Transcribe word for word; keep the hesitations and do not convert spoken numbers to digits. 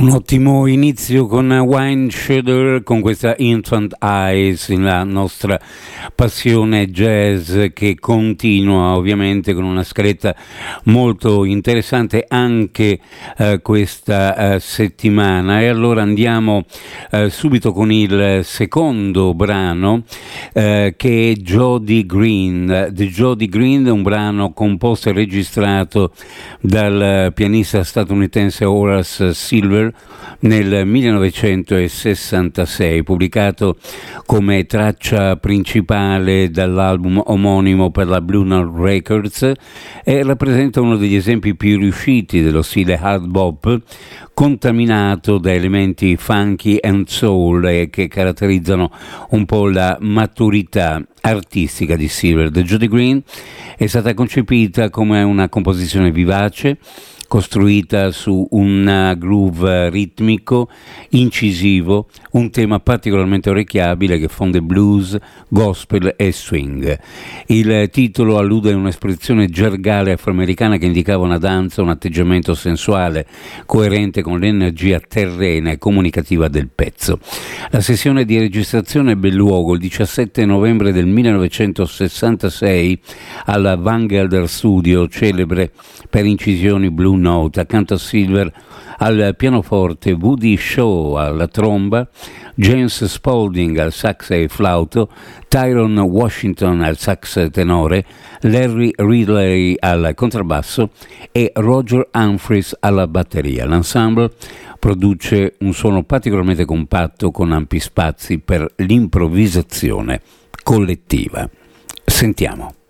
Un ottimo inizio con Wayne Shudder, con questa Infant Eyes, la nostra passione jazz che continua ovviamente con una scaletta molto interessante anche eh, questa eh, settimana. E allora andiamo eh, subito con il secondo brano eh, che è Jody Green. The Jody Green è un brano composto e registrato dal pianista statunitense Horace Silver nel millenovecentosessantasei, pubblicato come traccia principale dall'album omonimo per la Blue Note Records, e rappresenta uno degli esempi più riusciti dello stile hard bop contaminato da elementi funky and soul e che caratterizzano un po' la maturità artistica di Silver. The Jody Green è stata concepita come una composizione vivace, costruita su un groove ritmico, incisivo, un tema particolarmente orecchiabile che fonde blues, gospel e swing. Il titolo allude a un'espressione gergale afroamericana che indicava una danza, un atteggiamento sensuale coerente con l'energia terrena e comunicativa del pezzo. La sessione di registrazione ebbe luogo il diciassette novembre del millenovecentosessantasei alla Vanguard Studio, celebre per incisioni Blue Note. Accanto a Silver al pianoforte, Woody Shaw alla tromba, James Spaulding al sax e flauto, Tyrone Washington al sax tenore, Larry Ridley al contrabbasso e Roger Humphries alla batteria. L'ensemble produce un suono particolarmente compatto con ampi spazi per l'improvvisazione collettiva. Sentiamo.